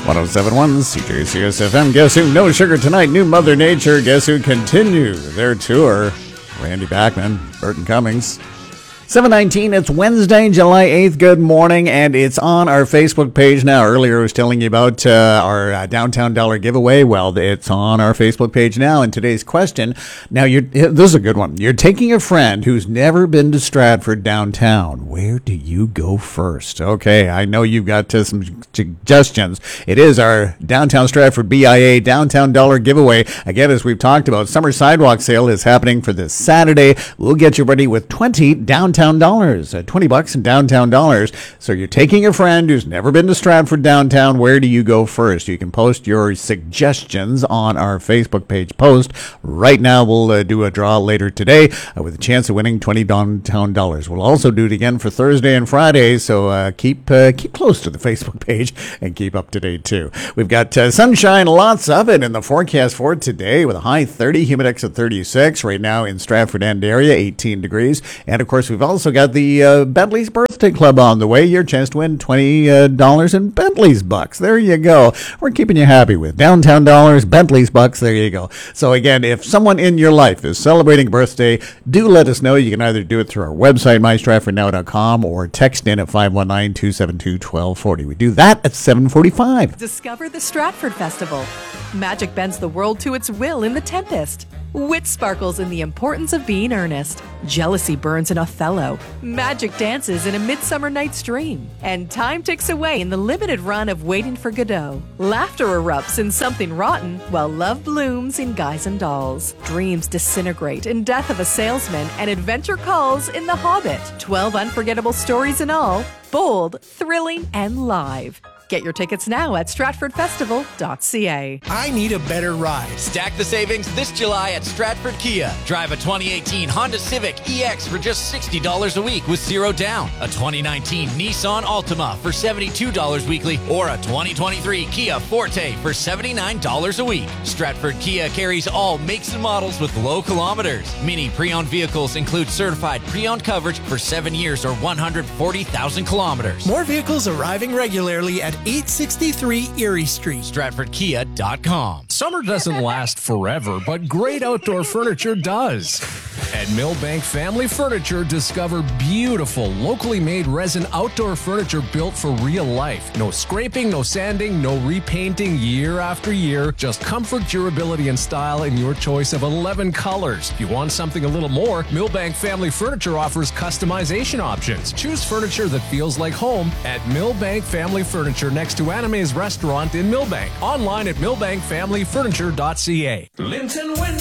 1071 CJCS FM. Guess who? No sugar tonight. New Mother Nature. Guess who continue their tour? Randy Bachman, Burton Cummings. 7:19, it's Wednesday, July 8th. Good morning, and it's on our Facebook page now. Earlier I was telling you about our Downtown Dollar giveaway. Well, it's on our Facebook page now, and today's question, this is a good one. You're taking a friend who's never been to Stratford downtown. Where do you go first? Okay, I know you've got some suggestions. It is our Downtown Stratford BIA Downtown Dollar giveaway. Again, as we've talked about, summer sidewalk sale is happening for this Saturday. We'll get you ready with 20 downtown dollars, $20 in downtown dollars. So you're taking a friend who's never been to Stratford downtown. Where do you go first? You can post your suggestions on our Facebook page post. Right now, we'll do a draw later today with a chance of winning 20 downtown dollars. We'll also do it again for Thursday and Friday. So keep close to the Facebook page and keep up to date too. We've got sunshine, lots of it in the forecast for today with a high 30, humidex at 36. Right now in Stratford End area, 18 degrees. And of course, we've also got the Bentley's Birthday Club on the way. Your chance to win $20 in Bentley's bucks. There you go. We're keeping you happy with downtown dollars, Bentley's bucks. There you go. So again, if someone in your life is celebrating birthday, do let us know. You can either do it through our website, mystratfordnow.com, or text in at 519-272-1240. We do that at 7:45. Discover the Stratford Festival. Magic bends the world to its will in The Tempest. Wit sparkles in the importance of being earnest. Jealousy burns in Othello. Magic dances in A Midsummer Night's Dream. And time ticks away in the limited run of Waiting for Godot. Laughter erupts in Something Rotten, while love blooms in Guys and Dolls. Dreams disintegrate in Death of a Salesman, and adventure calls in The Hobbit. 12 unforgettable stories in all, bold, thrilling, and live. Get your tickets now at stratfordfestival.ca. I need a better ride. Stack the savings this July at Stratford Kia. Drive a 2018 Honda Civic EX for just $60 a week with zero down. A 2019 Nissan Altima for $72 weekly, or a 2023 Kia Forte for $79 a week. Stratford Kia carries all makes and models with low kilometers. Many pre-owned vehicles include certified pre-owned coverage for 7 years or 140,000 kilometers. More vehicles arriving regularly at 863 Erie Street. StratfordKia.com. Summer doesn't last forever, but great outdoor furniture does. At Millbank Family Furniture, discover beautiful, locally made resin outdoor furniture built for real life. No scraping, no sanding, no repainting year after year. Just comfort, durability, and style in your choice of 11 colors. If you want something a little more, Millbank Family Furniture offers customization options. Choose furniture that feels like home at Millbank Family Furniture next to Anime's Restaurant in Millbank. Online at millbankfamilyfurniture.ca. Linton Window